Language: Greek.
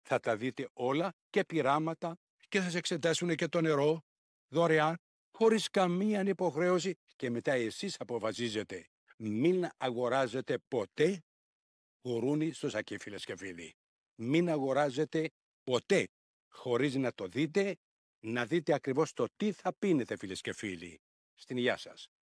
Θα τα δείτε όλα και πειράματα και θα σας εξετάσουν και το νερό δωρεάν, χωρίς καμία υποχρέωση και μετά εσείς αποφασίζετε. Μην αγοράζετε ποτέ γουρούνι στο σακί, φίλες και φίλοι. Μην αγοράζετε ποτέ χωρίς να το δείτε, να δείτε ακριβώς το τι θα πίνετε, φίλες και φίλοι. Στην υγεία σας.